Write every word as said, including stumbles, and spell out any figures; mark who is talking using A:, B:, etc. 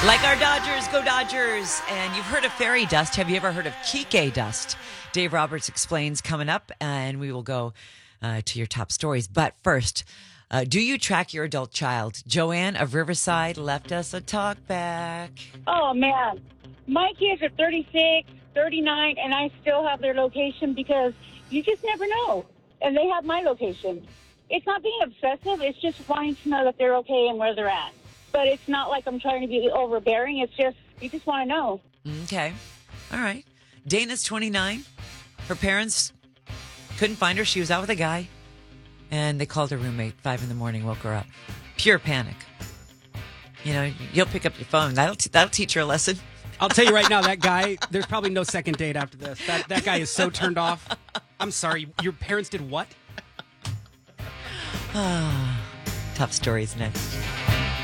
A: Like our Dodgers, go Dodgers. And you've heard of fairy dust. Have you ever heard of Kike dust? Dave Roberts explains coming up, and we will go uh, to your top stories. But first, uh, do you track your adult child? Joanne of Riverside left us a talk back.
B: Oh, man. My kids are thirty-six, thirty-nine, and I still have their location because you just never know. And they have my location. It's not being obsessive. It's just wanting to know that they're okay and where they're at. But it's not like I'm trying to be overbearing. It's just, you just want to know.
A: Okay. All right. Dana's twenty-nine. Her parents couldn't find her. She was out with a guy. And they called her roommate, five in the morning, woke her up. Pure panic. You know, you'll pick up your phone. That'll, t- that'll teach her a lesson.
C: I'll tell you right now, that guy, there's probably no second date after this. That that guy is so turned off. I'm sorry, your parents did what?
A: Ah, top stories next.